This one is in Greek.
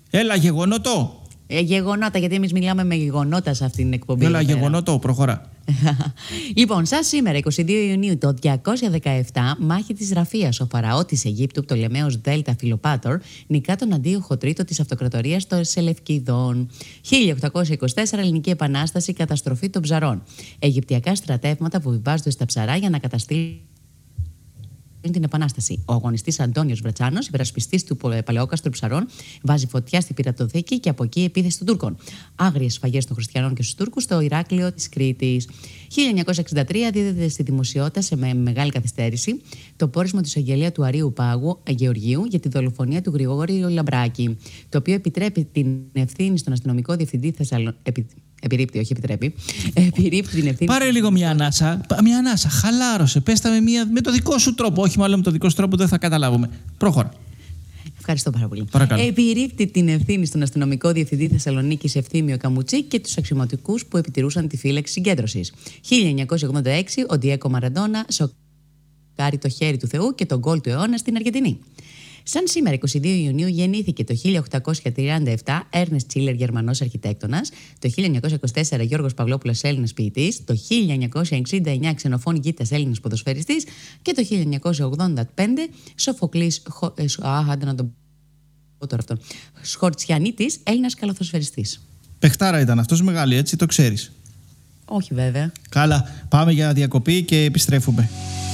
Έλα, γεγονότο. Γεγονότα, γιατί εμείς μιλάμε με γεγονότα σε αυτήν την εκπομπή. Έλα, γεγονότο, προχωρά. Λοιπόν, σαν σήμερα, 22 Ιουνίου το 217, μάχη της Ραφίας, ο Φαραώ της Αιγύπτου, Πτολεμαίος Δέλτα Φιλοπάτορ, νικά τον αντίοχο τρίτο της αυτοκρατορίας των Σελευκιδών. 1824, Ελληνική Επανάσταση, καταστροφή των ψαρών. Αιγυπτιακά στρατεύματα που βιβάζονται στα ψαρά για να καταστήλουν την Επανάσταση. Ο αγωνιστής Αντώνιος Βρατσάνος, υπερασπιστής του παλαιόκαστρου ψαρών, βάζει φωτιά στη πειρατοθήκη και από εκεί επίθεση των Τούρκων. Άγριες σφαγές των χριστιανών και στους Τούρκους στο Ηράκλειο της Κρήτης. 1963, δίδεται στη δημοσιότητα με μεγάλη καθυστέρηση το πόρισμα του εισαγγελέα του Αρείου Πάγου Γεωργίου για τη δολοφονία του Γρηγόριου Λαμπράκη, το οποίο επιτρέπει την ευθύνη στον αστυνομικό διευθυντή Θεσσαλονίκη. Επιρρύπτει την ευθύνη. Πάρε λίγο μια ανάσα. Μια ανάσα. Χαλάρωσε. Πέστα με το δικό σου τρόπο. Όχι μάλλον με το δικό σου τρόπο, δεν θα καταλάβουμε. Προχώρα. Ευχαριστώ πάρα πολύ. Παρακαλώ. Επιρρύπτει την ευθύνη στον αστυνομικό διευθυντή Θεσσαλονίκης Ευθύμιο Καμουτσί και τους αξιωματικούς που επιτηρούσαν τη φύλαξη συγκέντρωσης. 1986, ο Ντιέγκο Μαραντόνα σοκάρει το χέρι του Θεού και τον γκολ του αιώνα στην Αργεντινή. Σαν σήμερα, 22 Ιουνίου, γεννήθηκε το 1837 Έρνεστ Τσίλερ, Γερμανός αρχιτέκτονας, το 1924 Γιώργος Παυλόπουλος, Έλληνας ποιητής, το 1969 Ξενοφών Γκίτας, Έλληνας ποδοσφαιριστής και το 1985 Σοφοκλής Σχορτσιανίτης, Έλληνας καλαθοσφαιριστής. Παιχτάρα ήταν αυτός, μεγάλη, έτσι, το ξέρεις. Όχι βέβαια. Καλά, πάμε για διακοπή και επιστρέφουμε.